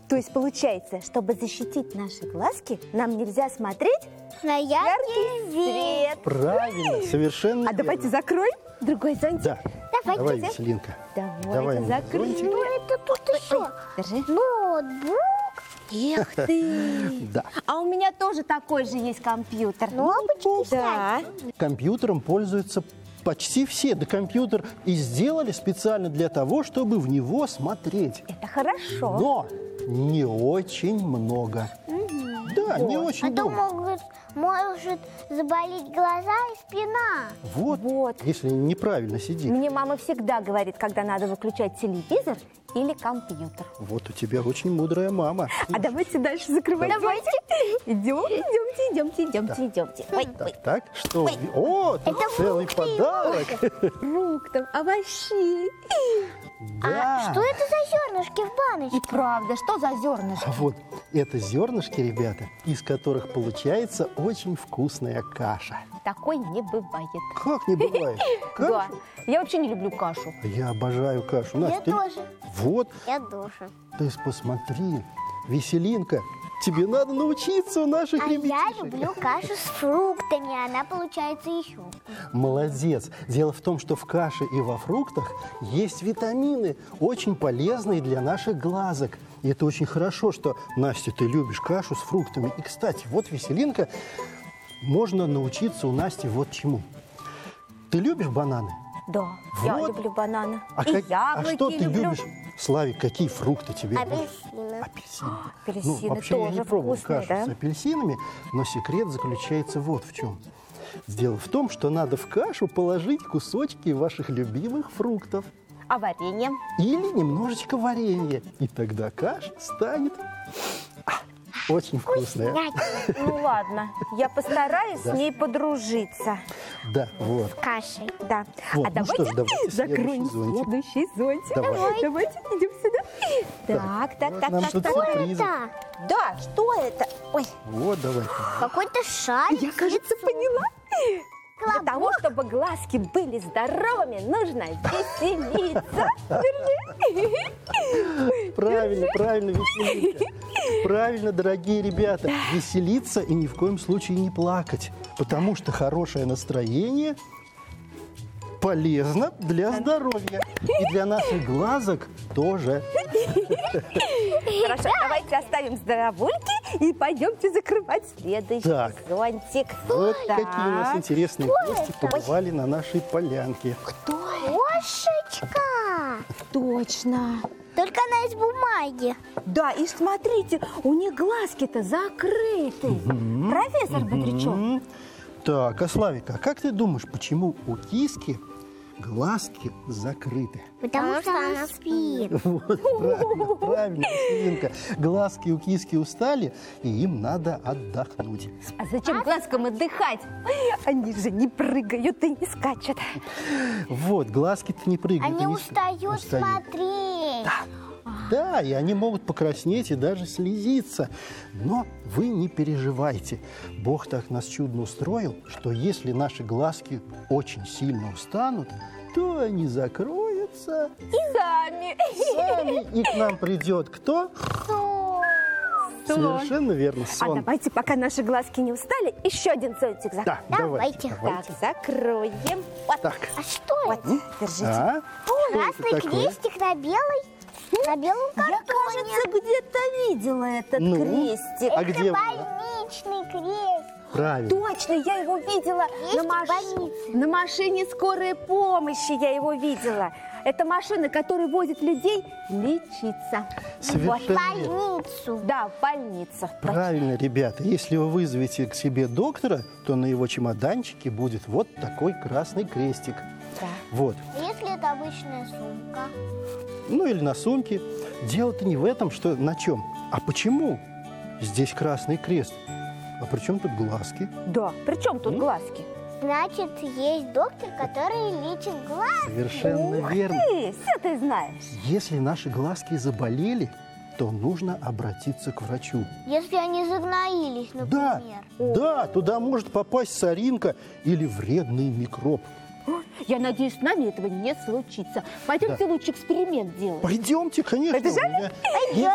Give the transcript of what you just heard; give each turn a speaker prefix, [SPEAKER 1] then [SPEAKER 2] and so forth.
[SPEAKER 1] То есть получается, чтобы защитить наши глазки, нам нельзя смотреть
[SPEAKER 2] на яркий
[SPEAKER 1] свет.
[SPEAKER 3] Правильно, совершенно верно.
[SPEAKER 1] Давайте закроем другой зонтик.
[SPEAKER 3] Да. Давай, Василинка.
[SPEAKER 1] Давайте закроем.
[SPEAKER 2] Что это тут еще?
[SPEAKER 1] Держи.
[SPEAKER 2] Ноутбук.
[SPEAKER 1] Эх ты!
[SPEAKER 3] Да.
[SPEAKER 1] А у меня тоже такой же есть компьютер.
[SPEAKER 2] Кнопочки
[SPEAKER 1] Да.
[SPEAKER 3] Компьютером пользуются почти все. Да, компьютер и сделали специально для того, чтобы в него смотреть.
[SPEAKER 1] Это хорошо.
[SPEAKER 3] Но не очень много. Да, не очень
[SPEAKER 2] А то
[SPEAKER 3] много.
[SPEAKER 2] может заболеть глаза и спина.
[SPEAKER 3] Вот, если неправильно сидит.
[SPEAKER 1] Мне мама всегда говорит, когда надо выключать телевизор или компьютер.
[SPEAKER 3] Вот у тебя очень мудрая мама.
[SPEAKER 1] А давайте дальше закрывать. Давайте. Идемте. Ой,
[SPEAKER 3] Так, что? О, тут целый подарок.
[SPEAKER 1] фруктов, овощей.
[SPEAKER 3] Да.
[SPEAKER 2] А что это за зернышки в баночке?
[SPEAKER 1] И правда, что за зернышки?
[SPEAKER 3] А вот это зернышки, ребята, из которых получается очень вкусная каша.
[SPEAKER 1] Такой не бывает.
[SPEAKER 3] Как не бывает?
[SPEAKER 1] Да.
[SPEAKER 3] Кашу?
[SPEAKER 1] Я вообще не люблю кашу.
[SPEAKER 3] Я обожаю кашу. Настя,
[SPEAKER 2] Я
[SPEAKER 3] ты-
[SPEAKER 2] тоже.
[SPEAKER 3] Вот,
[SPEAKER 2] Я тоже.
[SPEAKER 3] ты посмотри, Веселинка, тебе надо научиться у наших
[SPEAKER 2] А я
[SPEAKER 3] ребятишек.
[SPEAKER 2] люблю кашу с фруктами, она получается еще.
[SPEAKER 3] Молодец. Дело в том, что в каше и во фруктах есть витамины, очень полезные для наших глазок. И это очень хорошо, что, Настя, ты любишь кашу с фруктами. И, кстати, вот, Веселинка, можно научиться у Насти вот чему. Ты любишь бананы?
[SPEAKER 1] Да, я
[SPEAKER 3] Вот.
[SPEAKER 1] люблю бананы.
[SPEAKER 3] А,
[SPEAKER 1] И
[SPEAKER 3] а
[SPEAKER 1] яблоки
[SPEAKER 3] что ты
[SPEAKER 1] люблю.
[SPEAKER 3] любишь? Славик, какие фрукты тебе?
[SPEAKER 2] Апельсины.
[SPEAKER 3] Апельсины.
[SPEAKER 1] Апельсины
[SPEAKER 3] вообще я не
[SPEAKER 1] тоже
[SPEAKER 3] пробовал
[SPEAKER 1] вкусные,
[SPEAKER 3] кашу
[SPEAKER 1] да?
[SPEAKER 3] с апельсинами, но секрет заключается вот в чем. Дело в том, что надо в кашу положить кусочки ваших любимых фруктов
[SPEAKER 1] А варенье?
[SPEAKER 3] или немножечко варенья, и тогда каша станет очень вкусная.
[SPEAKER 1] Ну ладно, я постараюсь с ней подружиться.
[SPEAKER 3] Да, вот.
[SPEAKER 2] Кашей.
[SPEAKER 1] Да.
[SPEAKER 3] Вот,
[SPEAKER 1] А
[SPEAKER 3] ну
[SPEAKER 1] давайте
[SPEAKER 3] что ж, давайте
[SPEAKER 1] закроем
[SPEAKER 3] следующий зонтик.
[SPEAKER 1] следующий зонтик.
[SPEAKER 3] Давай.
[SPEAKER 1] Давайте, идем сюда. Так.
[SPEAKER 3] Нам тут сюрпризы.
[SPEAKER 2] Это
[SPEAKER 1] Да, что это? Ой,
[SPEAKER 3] Вот, давай.
[SPEAKER 2] какой-то шарик.
[SPEAKER 1] я, кажется, поняла. Для
[SPEAKER 2] Колобок.
[SPEAKER 1] того, чтобы глазки были здоровыми, нужно веселиться. Держи.
[SPEAKER 3] Правильно, Веселинка. Правильно, дорогие ребята. Веселиться и ни в коем случае не плакать. Потому что хорошее настроение полезно для здоровья. И для наших глазок тоже.
[SPEAKER 1] Хорошо, давайте оставим здоровульки и пойдемте закрывать следующий
[SPEAKER 3] Так.
[SPEAKER 1] зонтик.
[SPEAKER 3] Вот
[SPEAKER 1] Так.
[SPEAKER 3] какие у нас интересные гости побывали на нашей полянке.
[SPEAKER 2] Кошечка.
[SPEAKER 1] Точно.
[SPEAKER 2] Только она из бумаги.
[SPEAKER 1] Да, и смотрите, у них глазки-то закрыты. Профессор Бодрячок.
[SPEAKER 3] Так, а Славика, а как ты думаешь, почему у киски глазки закрыты?
[SPEAKER 2] Потому что она спит.
[SPEAKER 3] Вот, правильно, Веселинка. Глазки у киски устали, и им надо отдохнуть.
[SPEAKER 1] А зачем глазкам отдыхать? Они же не прыгают и не скачут.
[SPEAKER 3] Вот, глазки-то не прыгают.
[SPEAKER 2] Они
[SPEAKER 3] и не
[SPEAKER 2] устают смотреть.
[SPEAKER 3] Да, и они могут покраснеть и даже слезиться. Но вы не переживайте. Бог так нас чудно устроил, что если наши глазки очень сильно устанут, то они закроются
[SPEAKER 1] Сами.
[SPEAKER 3] сами, и к нам придет кто? Совершенно верно,
[SPEAKER 1] А
[SPEAKER 3] сон.
[SPEAKER 1] давайте, пока наши глазки не устали, еще один зонтик закроем.
[SPEAKER 3] Да, давайте.
[SPEAKER 1] Так, закроем. Вот.
[SPEAKER 3] Так.
[SPEAKER 2] А что
[SPEAKER 1] Вот,
[SPEAKER 2] это?
[SPEAKER 1] держите.
[SPEAKER 3] А?
[SPEAKER 2] Красный
[SPEAKER 3] это такое?
[SPEAKER 2] крестик на белом
[SPEAKER 1] Я,
[SPEAKER 2] картоне.
[SPEAKER 1] кажется, где-то видела этот
[SPEAKER 3] Ну?
[SPEAKER 1] крестик.
[SPEAKER 3] А где вы?
[SPEAKER 2] Больничный крест.
[SPEAKER 3] Правильно.
[SPEAKER 1] Точно, я его видела
[SPEAKER 2] Крестик больницы.
[SPEAKER 1] на машине скорой помощи. Я его видела. Это машина, которая возит людей лечиться.
[SPEAKER 3] Совершенно
[SPEAKER 2] В
[SPEAKER 3] верно.
[SPEAKER 2] больницу.
[SPEAKER 1] Да, в больницу.
[SPEAKER 3] Правильно, ребята. Если вы вызовете к себе доктора, то на его чемоданчике будет вот такой красный крестик.
[SPEAKER 1] Да.
[SPEAKER 3] Вот.
[SPEAKER 2] Если это обычная сумка.
[SPEAKER 3] Ну или на сумке. Дело-то не в этом, что на чем. А почему здесь красный крест? А при чем тут глазки?
[SPEAKER 1] Да, при чем тут глазки?
[SPEAKER 2] Значит, есть доктор, который лечит глаз.
[SPEAKER 3] Совершенно верно.
[SPEAKER 1] Все ты знаешь.
[SPEAKER 3] Если наши глазки заболели, то нужно обратиться к врачу.
[SPEAKER 2] Если они загноились,
[SPEAKER 3] Да,
[SPEAKER 2] например.
[SPEAKER 3] да, туда может попасть соринка или вредный микроб.
[SPEAKER 1] Я надеюсь, с нами этого не случится. Пойдемте лучше эксперимент делать.
[SPEAKER 3] Пойдемте, конечно.
[SPEAKER 1] Побежали?
[SPEAKER 3] У меня есть